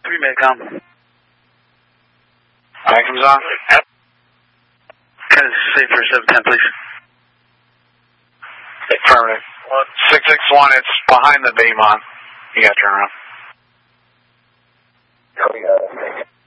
3 Medcom. Magnum's on. Kind of safe for 710, please. Affirmative. 661, it's behind the beam on. You got to turn around. Copy that.